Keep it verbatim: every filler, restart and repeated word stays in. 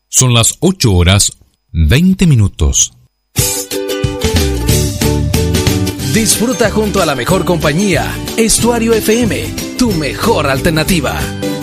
Son las ocho horas veinte minutos. Disfruta junto a la mejor compañía. Estuario F M, tu mejor alternativa.